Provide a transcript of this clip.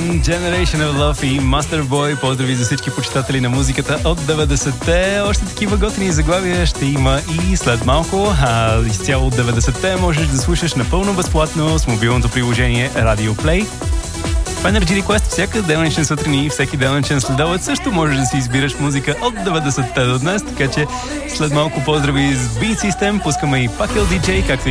System, Generation of Love и Master Boy. Поздрави за всички почитатели на музиката от 90-те. Още такива готини заглавия ще има и след малко. Изцяло от 90-те можеш да слушаш напълно безплатно с мобилното приложение Radio Play. В Energy Request всяка делничен сутрин и всеки делничен следобед също можеш да си избираш музика от 90-те до днес, така че след малко поздрави с Beat System, пускаме и Пакел DJ, както